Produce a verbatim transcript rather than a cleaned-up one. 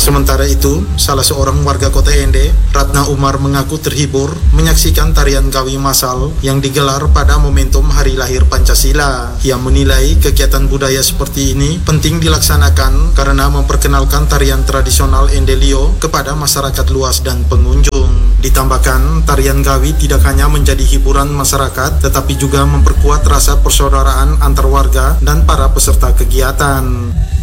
Sementara itu, salah seorang warga Kota Ende, Ratna Umar, mengaku terhibur menyaksikan tarian Gawi massal yang digelar pada momentum Hari Lahir Pancasila. Ia menilai kegiatan budaya seperti ini penting dilaksanakan karena memperkenalkan tarian tradisional Endelio kepada masyarakat luas dan pengunjung. Ditambahkan, tarian Gawi tidak hanya menjadi hiburan masyarakat, tetapi juga memperkuat rasa persaudaraan antar warga dan para peserta kegiatan.